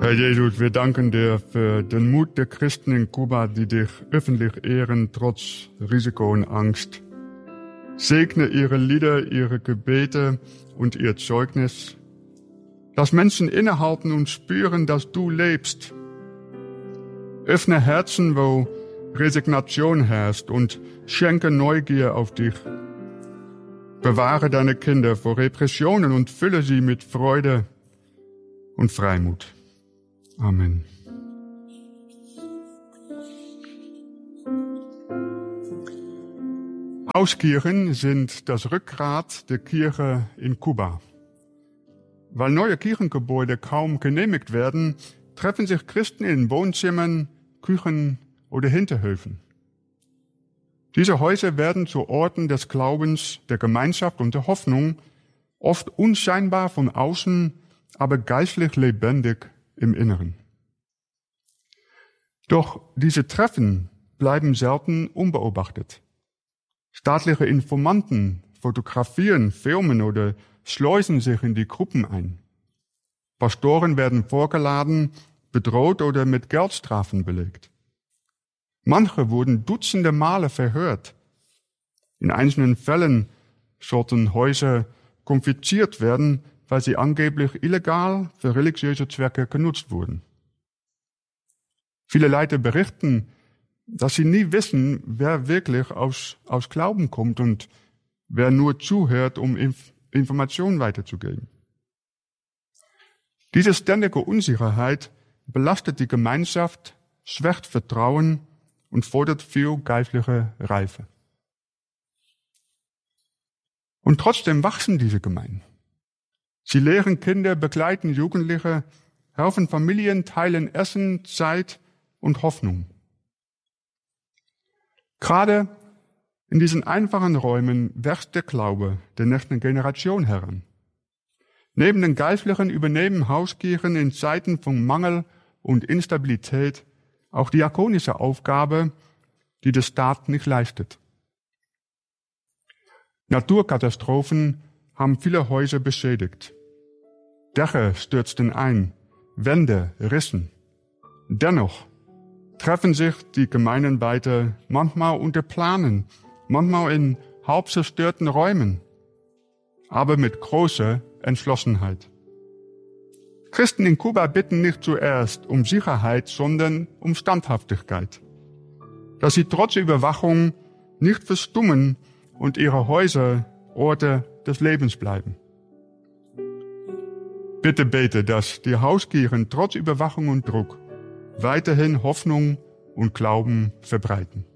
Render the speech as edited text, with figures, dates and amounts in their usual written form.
Herr Jesus, wir danken dir für den Mut der Christen in Kuba, die dich öffentlich ehren, trotz Risiko und Angst. Segne ihre Lieder, ihre Gebete und ihr Zeugnis. Lass Menschen innehalten und spüren, dass du lebst. Öffne Herzen, wo Resignation herrscht, und schenke Neugier auf dich. Bewahre deine Kinder vor Repressionen und fülle sie mit Freude und Freimut. Amen. Hauskirchen sind das Rückgrat der Kirche in Kuba. Weil neue Kirchengebäude kaum genehmigt werden, treffen sich Christen in Wohnzimmern, Küchen oder Hinterhöfen. Diese Häuser werden zu Orten des Glaubens, der Gemeinschaft und der Hoffnung, oft unscheinbar von außen, aber geistlich lebendig im Inneren. Doch diese Treffen bleiben selten unbeobachtet. Staatliche Informanten fotografieren, filmen oder schleusen sich in die Gruppen ein. Pastoren werden vorgeladen, bedroht oder mit Geldstrafen belegt. Manche wurden dutzende Male verhört. In einzelnen Fällen sollten Häuser konfisziert werden, weil sie angeblich illegal für religiöse Zwecke genutzt wurden. Viele Leute berichten, dass sie nie wissen, wer wirklich aus Glauben kommt und wer nur zuhört, um Informationen weiterzugeben. Diese ständige Unsicherheit belastet die Gemeinschaft, schwächt Vertrauen und fordert viel geistliche Reife. Und trotzdem wachsen diese Gemeinden. Sie lehren Kinder, begleiten Jugendliche, helfen Familien, teilen Essen, Zeit und Hoffnung. Gerade in diesen einfachen Räumen wächst der Glaube der nächsten Generation heran. Neben den Geistlichen übernehmen Hauskirchen in Zeiten von Mangel und Instabilität auch diakonische Aufgabe, die der Staat nicht leistet. Naturkatastrophen haben viele Häuser beschädigt. Dächer stürzten ein, Wände rissen. Dennoch treffen sich die Gemeinden weiter, manchmal unter Planen, manchmal in halb zerstörten Räumen, aber mit großer Entschlossenheit. Christen in Kuba bitten nicht zuerst um Sicherheit, sondern um Standhaftigkeit, dass sie trotz Überwachung nicht verstummen und ihre Häuser Orte des Lebens bleiben. Bitte bete, dass die Hauskirchen trotz Überwachung und Druck weiterhin Hoffnung und Glauben verbreiten.